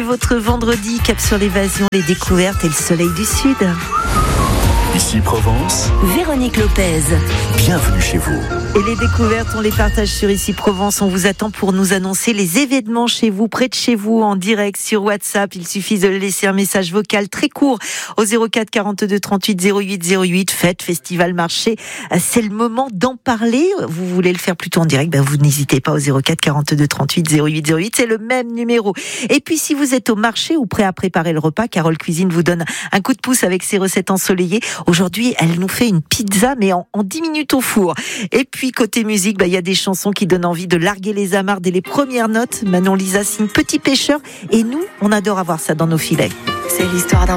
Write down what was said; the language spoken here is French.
votre vendredi, cap sur l'évasion, les découvertes et le soleil du Sud. Ici Provence, Véronique Lopez. Bienvenue chez vous. Et les découvertes, on les partage sur Ici Provence. On vous attend pour nous annoncer les événements chez vous, près de chez vous, en direct sur WhatsApp. Il suffit de laisser un message vocal très court au 04 42 38 08 08. Fête, festival, marché. C'est le moment d'en parler. Vous voulez le faire plutôt en direct, vous n'hésitez pas au 04 42 38 08 08. C'est le même numéro. Et puis, si vous êtes au marché ou prêt à préparer le repas, Carole Cuisine vous donne un coup de pouce avec ses recettes ensoleillées. Aujourd'hui, elle nous fait une pizza, mais en 10 minutes au four. Et puis, côté musique, il y a des chansons qui donnent envie de larguer les amarres dès les premières notes. Manon Lisa signe Petit Pêcheur. Et nous, on adore avoir ça dans nos filets. C'est l'histoire d'un